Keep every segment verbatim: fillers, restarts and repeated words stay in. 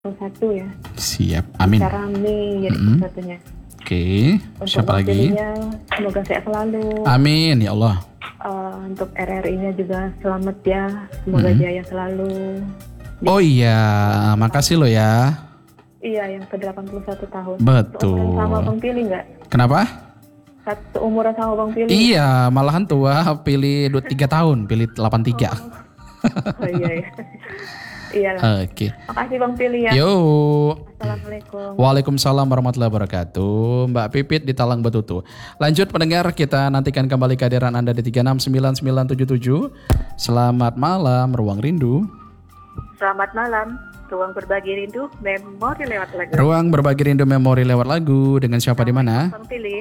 Satu ya. Siap, amin. Cara Mei jadi Mm-hmm. satunya. Oke, okay. Siapa lagi? Semoga sehat selalu. Amin, ya Allah. Uh, untuk R R I-nya juga selamat ya. Semoga mm-hmm. jaya selalu. Oh iya, makasih lo ya. Iya, yang ke delapan puluh satu tahun. Betul. Seumuran sama Bang Pili nggak? Kenapa? Satu umuran sama Bang Pili. Iya, malahan tua, pilih dua tiga tahun, pilih delapan tiga. Oh, oh iya ya. Iya. Oke. Okay. Makasih Bang Pili ya. Yo. Assalamualaikum. Waalaikumsalam warahmatullahi wabarakatuh. Mbak Pipit di Talang Betutu. Lanjut pendengar, kita nantikan kembali kehadiran Anda di tiga enam sembilan sembilan tujuh tujuh. Selamat malam, Ruang Rindu. Selamat malam, Ruang Berbagi Rindu Memori lewat lagu. Ruang Berbagi Rindu Memori lewat lagu. Dengan siapa di mana?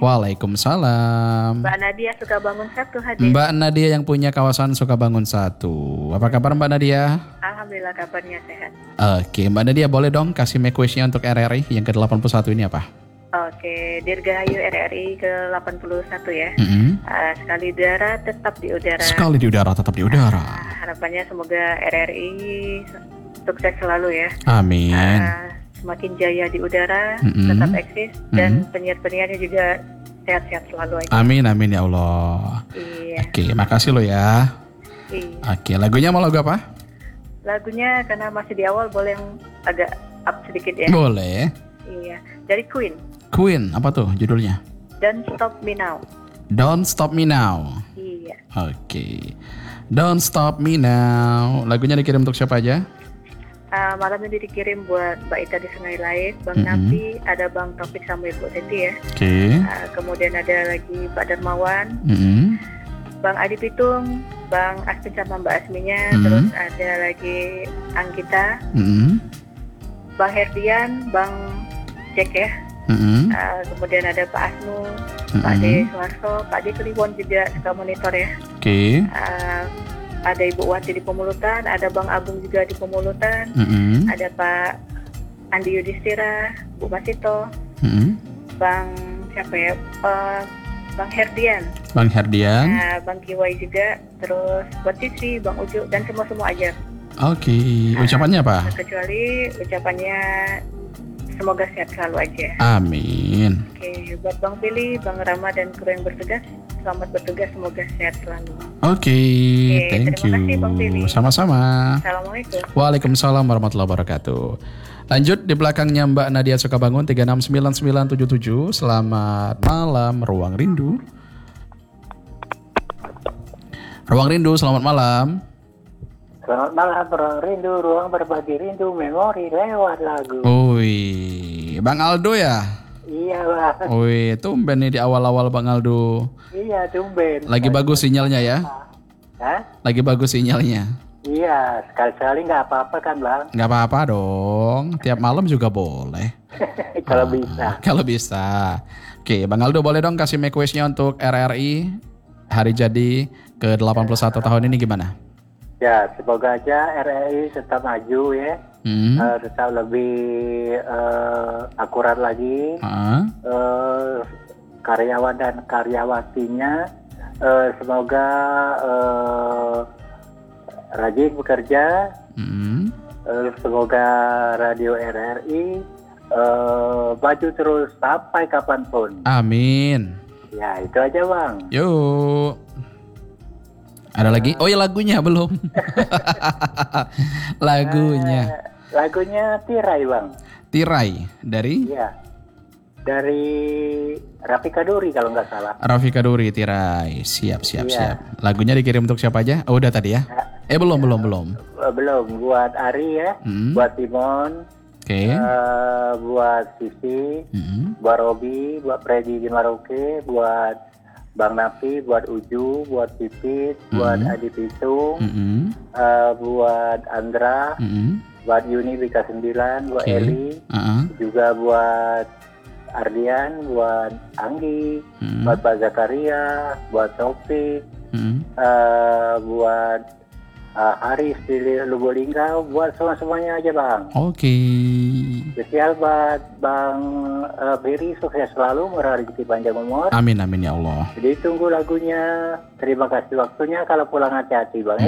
Waalaikumsalam. Mbak Nadia Sukabangun satu hadir. Mbak Nadia yang punya kawasan Sukabangun satu. Apa kabar Mbak Nadia? Alhamdulillah kabarnya sehat. Oke, Mbak Nadia boleh dong kasih request-nya untuk R R I yang ke delapan puluh satu ini apa? Oke, Dirgahayu R R I ke delapan puluh satu ya. Mm-hmm. Uh, sekali udara tetap di udara. Sekali di udara tetap di udara. Uh, harapannya semoga R R I sukses selalu ya. Amin. Uh, semakin jaya di udara, mm-hmm. tetap eksis, dan mm-hmm. penyiar-penyiarnya juga sehat-sehat selalu aja. Amin, amin ya Allah. Iya. Oke, makasih lo ya. Iya. Oke, lagunya mau lagu apa? Lagunya karena masih di awal boleh yang agak up sedikit ya. Boleh. Iya, dari Queen. Queen, apa tuh judulnya? Don't Stop Me Now. Don't Stop Me Now. Iya. Oke. Okay. Don't Stop Me Now. Lagunya dikirim untuk siapa aja? Uh, malam ini dikirim buat Mbak Ita di Sungai Lait, Bang mm-hmm. Nafi, ada Bang Taufik sama Ibu Seti ya. Oke. Okay. Uh, kemudian ada lagi Pak Darmawan, mm-hmm. Bang Adi Pitung, Bang Astin sama Mbak Asminya, mm-hmm. terus ada lagi Anggita, mm-hmm. Bang Herdian, Bang Jack ya. Mm-hmm. Uh, kemudian ada Pak Asnu, mm-hmm. Pak De Suarso, Pak De Kliwon juga suka monitor ya. Oke. Okay. Uh, ada Ibu Wati di Pemulutan, ada Bang Agung juga di Pemulutan, mm-hmm. ada Pak Andi Yudhistira, Bu Masito, mm-hmm. Bang siapa ya, uh, Bang Herdian, Bang Herdian, uh, Bang Kiwai juga, terus buat Cici, Bang Uju dan semua semua aja. Oke, okay. Ucapannya apa? Uh, kecuali ucapannya semoga sehat selalu aja. Amin. Oke, okay, buat Bang Pili, Bang Rama dan kru yang bertugas, selamat bertugas, semoga sehat selalu. Oke, okay, okay, thank terima you. Kasih, Bang Pili. Sama-sama. Assalamualaikum. Waalaikumsalam warahmatullahi wabarakatuh. Lanjut di belakangnya Mbak Nadia Sukabangun tiga enam sembilan sembilan tujuh tujuh. Selamat malam Ruang Rindu. Ruang Rindu, selamat malam. Selamat malam Ruang Rindu, Ruang Berbagi Rindu Memori lewat lagu. Wih, Bang Aldo ya? Iya Bang. Wih, tumben nih di awal-awal Bang Aldo. Iya tumben. Lagi Lagi bagus sinyalnya ya? Hah? Lagi bagus sinyalnya. Iya, sekali-sekali nggak apa-apa kan Bang? Nggak apa-apa dong, tiap malam juga boleh. Kalau ah, bisa. Kalau bisa. Oke, Bang Aldo boleh dong kasih request-nya untuk R R I hari jadi ke delapan puluh satu tahun ini gimana? Ya, semoga aja R R I tetap maju ya, hmm. uh, tetap lebih uh, akurat lagi, uh. Uh, karyawan dan karyawatinya uh, semoga uh, rajin bekerja, hmm. uh, semoga radio R R I uh, maju terus sampai kapanpun. Amin. Ya, itu aja Bang. Yuk. Ada lagi? Oh ya lagunya belum. Lagunya. Uh, lagunya Tirai Bang. Tirai dari? Iya. Dari Raffi Kaduri kalau nggak salah. Raffi Kaduri Tirai. Siap siap iya. siap. Lagunya dikirim untuk siapa aja? Oh udah tadi ya? Eh belum ya, belum belum. Belum. Buat Ari ya. Hmm. Buat Timon. Oke. Okay. Uh, buat Sisi. Hmm. Buat Robi. Buat Freddy di Maroke. Buat Bang Nafi, buat Uju, buat Pipit, mm-hmm. buat Adi Pitung, mm-hmm. uh, buat Andra, mm-hmm. buat Yuni Bika sembilan, buat okay. Eli, uh-huh. juga buat Ardian, buat Anggi, mm-hmm. buat Pak Zakaria, buat Taufik, mm-hmm. uh, buat uh, Haris di Lubulingga, buat semua-semuanya aja Bang. Oke. Okay. Spesial buat Bang uh, Beri, sukses selalu, murah rezeki panjang umur. Amin amin ya Allah. Jadi tunggu lagunya. Terima kasih waktunya. Kalau pulang hati-hati Bang.